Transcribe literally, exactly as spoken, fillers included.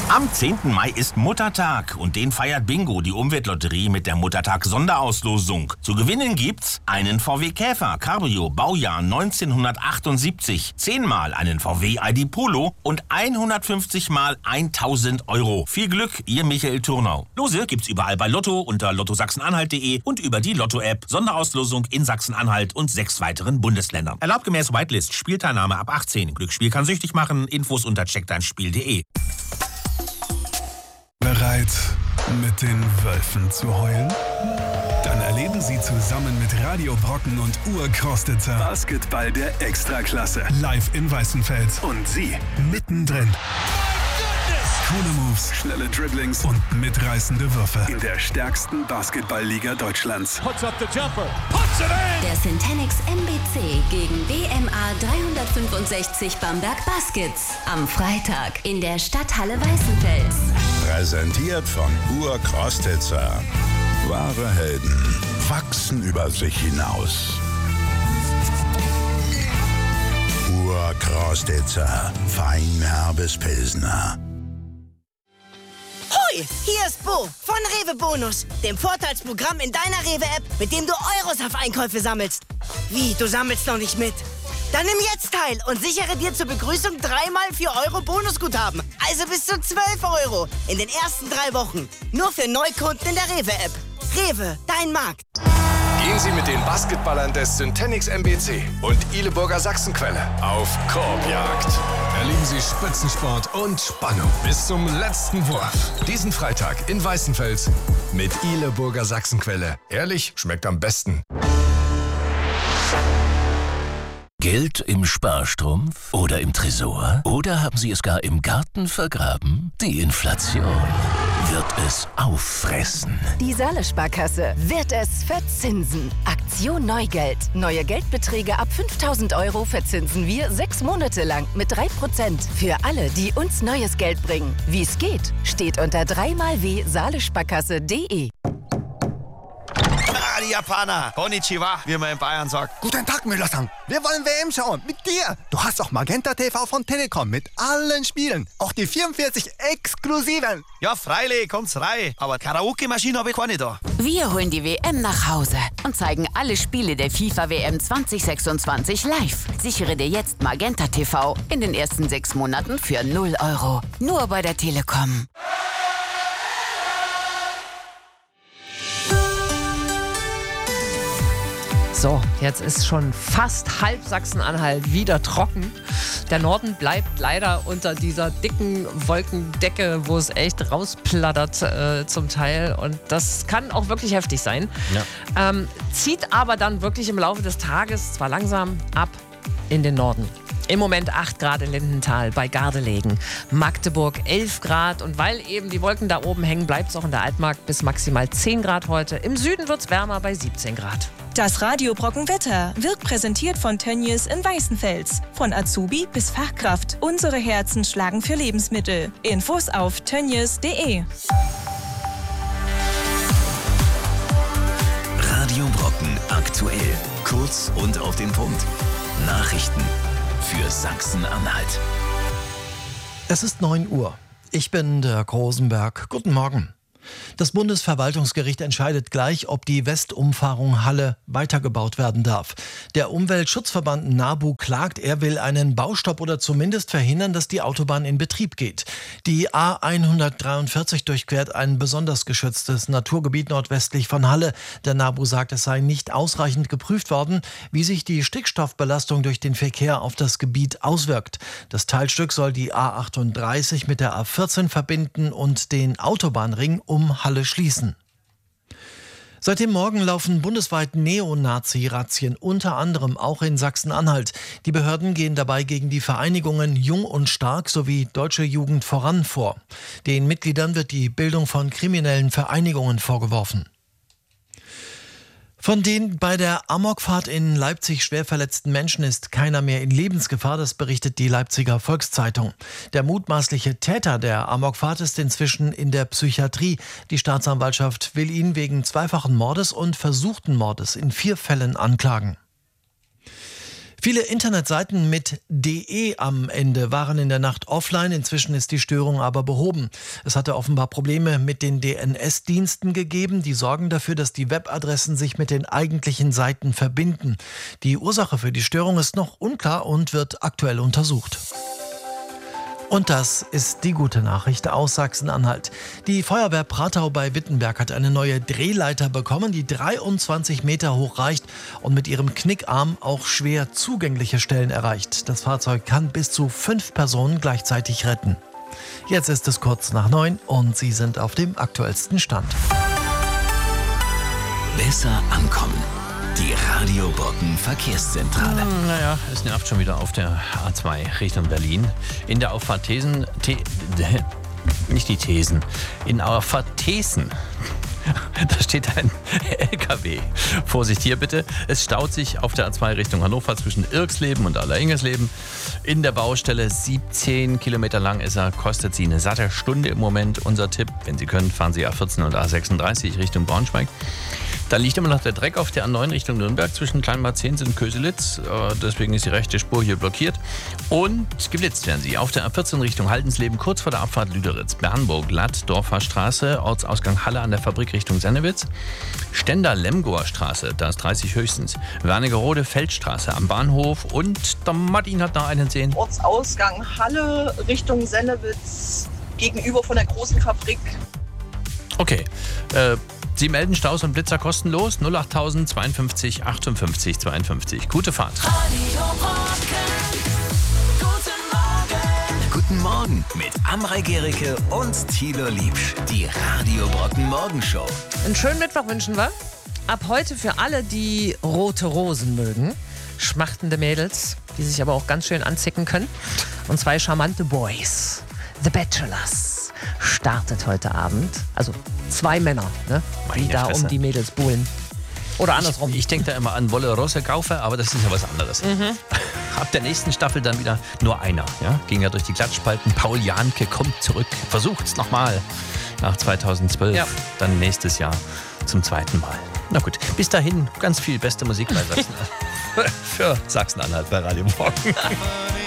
Am zehnten Mai ist Muttertag und den feiert Bingo, die Umweltlotterie, mit der Muttertag-Sonderauslosung. Zu gewinnen gibt's einen V W Käfer Cabrio Baujahr neunzehnhundertachtundsiebzig, zehnmal einen V W I D Polo und hundertfünfzig mal tausend Euro. Viel Glück, Ihr Michael Turnau. Lose gibt's überall bei Lotto unter lotto sachsen-anhalt punkt de und über die Lotto-App. Sonderauslosung in Sachsen-Anhalt und sechs weiteren Bundesländern. Erlaubt gemäß Whitelist. Spielteilnahme ab achtzehn. Glücksspiel kann süchtig machen. Infos unter check dein spiel punkt de. Bereit, mit den Wölfen zu heulen? Dann erleben Sie zusammen mit Radio Brocken und Ur-Krostitzer Basketball der Extraklasse. Live in Weißenfels. Und Sie mittendrin. Coole Moves, schnelle Dribblings und mitreißende Würfe in der stärksten Basketballliga Deutschlands. Puts up the jumper. Puts it in. Der Syntanix M B C gegen B M A dreihundertfünfundsechzig Bamberg Baskets. Am Freitag in der Stadthalle Weißenfels. Präsentiert von Ur-Krostitzer. Wahre Helden wachsen über sich hinaus. Ur-Krostitzer. Feinherbes Pilsner. Hoi, hier ist Bo von Rewe Bonus, dem Vorteilsprogramm in deiner Rewe-App, mit dem du Euros auf Einkäufe sammelst. Wie, du sammelst noch nicht mit? Dann nimm jetzt teil und sichere dir zur Begrüßung dreimal vier Euro Bonusguthaben. Also bis zu zwölf Euro in den ersten drei Wochen. Nur für Neukunden in der Rewe-App. Rewe, dein Markt. Gehen Sie mit den Basketballern des Syntanix M B C und Ihleburger Sachsenquelle auf Korbjagd. Erleben Sie Spitzensport und Spannung bis zum letzten Wurf. Diesen Freitag in Weißenfels mit Ihleburger Sachsenquelle. Ehrlich, schmeckt am besten. Geld im Sparstrumpf oder im Tresor? Oder haben Sie es gar im Garten vergraben? Die Inflation wird es auffressen. Die Saale-Sparkasse wird es verzinsen. Aktion Neugeld. Neue Geldbeträge ab fünftausend Euro verzinsen wir sechs Monate lang mit drei Prozent. Für alle, die uns neues Geld bringen. Wie es geht, steht unter drei mal w saale-sparkasse punkt de. Ah, die Japaner. Konnichiwa, wie man in Bayern sagt. Guten Tag, Müller-san. Wir wollen W M schauen. Mit dir. Du hast auch Magenta T V von Telekom mit allen Spielen. Auch die vierundvierzig exklusiven. Ja, freilich, kommt's rein. Aber Karaoke-Maschine habe ich keine da. Wir holen die W M nach Hause und zeigen alle Spiele der FIFA W M zwanzig sechsundzwanzig live. Sichere dir jetzt Magenta T V in den ersten sechs Monaten für null Euro. Nur bei der Telekom. So, jetzt ist schon fast halb Sachsen-Anhalt wieder trocken. Der Norden bleibt leider unter dieser dicken Wolkendecke, wo es echt rausplattert äh, zum Teil. Und das kann auch wirklich heftig sein. Ja. Ähm, zieht aber dann wirklich im Laufe des Tages, zwar langsam, ab in den Norden. Im Moment acht Grad in Lindenthal bei Gardelegen. Magdeburg elf Grad. Und weil eben die Wolken da oben hängen, bleibt es auch in der Altmark bis maximal zehn Grad heute. Im Süden wird es wärmer bei siebzehn Grad. Das Radio Brockenwetter wird präsentiert von Tönnies in Weißenfels. Von Azubi bis Fachkraft. Unsere Herzen schlagen für Lebensmittel. Infos auf tönnies punkt de. Radio Brocken aktuell. Kurz und auf den Punkt. Nachrichten für Sachsen-Anhalt. Es ist neun Uhr. Ich bin der Rosenberg. Guten Morgen. Das Bundesverwaltungsgericht entscheidet gleich, ob die Westumfahrung Halle weitergebaut werden darf. Der Umweltschutzverband NABU klagt, er will einen Baustopp oder zumindest verhindern, dass die Autobahn in Betrieb geht. Die A hundertdreiundvierzig durchquert ein besonders geschütztes Naturgebiet nordwestlich von Halle. Der NABU sagt, es sei nicht ausreichend geprüft worden, wie sich die Stickstoffbelastung durch den Verkehr auf das Gebiet auswirkt. Das Teilstück soll die A achtunddreißig mit der A vierzehn verbinden und den Autobahnring um Halle schließen. Seit dem Morgen laufen bundesweit Neonazi-Razzien, unter anderem auch in Sachsen-Anhalt. Die Behörden gehen dabei gegen die Vereinigungen Jung und Stark sowie Deutsche Jugend voran vor. Den Mitgliedern wird die Bildung von kriminellen Vereinigungen vorgeworfen. Von den bei der Amokfahrt in Leipzig schwer verletzten Menschen ist keiner mehr in Lebensgefahr, das berichtet die Leipziger Volkszeitung. Der mutmaßliche Täter der Amokfahrt ist inzwischen in der Psychiatrie. Die Staatsanwaltschaft will ihn wegen zweifachen Mordes und versuchten Mordes in vier Fällen anklagen. Viele Internetseiten mit .de am Ende waren in der Nacht offline. Inzwischen ist die Störung aber behoben. Es hatte offenbar Probleme mit den D N S-Diensten gegeben. Die sorgen dafür, dass die Webadressen sich mit den eigentlichen Seiten verbinden. Die Ursache für die Störung ist noch unklar und wird aktuell untersucht. Und das ist die gute Nachricht aus Sachsen-Anhalt. Die Feuerwehr Pratau bei Wittenberg hat eine neue Drehleiter bekommen, die dreiundzwanzig Meter hoch reicht und mit ihrem Knickarm auch schwer zugängliche Stellen erreicht. Das Fahrzeug kann bis zu fünf Personen gleichzeitig retten. Jetzt ist es kurz nach neun und Sie sind auf dem aktuellsten Stand. Besser ankommen. Die Radio Brocken Verkehrszentrale. Hm, naja, es nervt schon wieder auf der A zwei Richtung Berlin. In der Auffahrt Thesen, The, nicht die Thesen, in Auffahrt Thesen. Da steht ein L K W. Vorsicht hier bitte. Es staut sich auf der A zwei Richtung Hannover zwischen Irksleben und Allerleingersleben. In der Baustelle siebzehn Kilometer lang ist er, kostet Sie eine satte Stunde im Moment. Unser Tipp, wenn Sie können, fahren Sie A vierzehn und A sechsunddreißig Richtung Braunschweig. Da liegt immer noch der Dreck auf der A neun Richtung Nürnberg zwischen Kleinbad-Zehns und Köselitz. Deswegen ist die rechte Spur hier blockiert. Und geblitzt werden Sie auf der A vierzehn Richtung Haldensleben, kurz vor der Abfahrt Lüderitz. Bernburg, Latt, Dorfer Straße, Ortsausgang Halle an der Fabrik Richtung Sennewitz. Stender-Lemgoer Straße, da ist dreißig höchstens. Wernigerode, Feldstraße am Bahnhof. Und der Martin hat noch einen sehen. Ortsausgang Halle Richtung Sennewitz, gegenüber von der großen Fabrik. Okay, äh, Sie melden Staus und Blitzer kostenlos. null acht tausend zweiundfünfzig achtundfünfzig zweiundfünfzig. Gute Fahrt. Guten Morgen mit Amrei Gericke und Thilo Liebsch. Die Radio Brocken Morgenshow. Einen schönen Mittwoch wünschen wir. Ab heute für alle, die rote Rosen mögen. Schmachtende Mädels, die sich aber auch ganz schön anzicken können. Und zwei charmante Boys. The Bachelors startet heute Abend. Also zwei Männer, ne? die da Fresse. um die Mädels buhlen. Oder andersrum. Ich, ich denke da immer an Wolle Rosse kaufe, aber das ist ja was anderes. Mhm. Ab der nächsten Staffel dann wieder nur einer. Ja? Ging ja durch die Glattspalten. Paul Janke kommt zurück. Versucht's nochmal. Nach zweitausendzwölf. Ja. Dann nächstes Jahr zum zweiten Mal. Na gut, bis dahin ganz viel beste Musik bei Sachsen. Für Sachsen-Anhalt bei Radio Brocken.